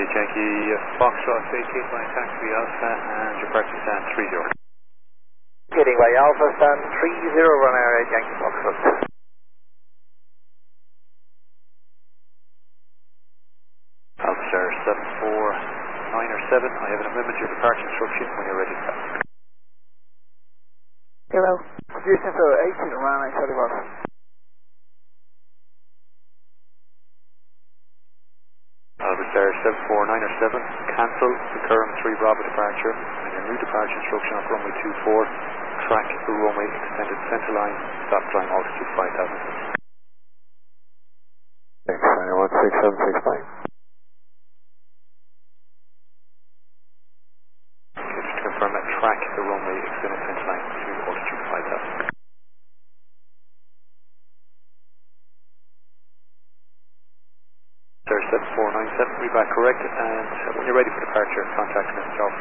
Yankee Foxtrot, vacate by taxi Alpha, and your parking stand 30. Getting by Alpha, stand 30, run area, Yankee Foxtrot. Alpha Star 749 or 7, I have an amendment to your departure instruction when you're ready. Hello. Houston for 18, run 971. Alpha Star 749 or 7, cancel the current 3 Bravo departure and your new departure instruction off runway 24, track the runway extended center line, stop flying altitude 5000. Thanks, 916, 765. Just to confirm that track the runway extended center line to altitude 5000. Star 7497, read back correct, and when you're ready for departure, contact Mr.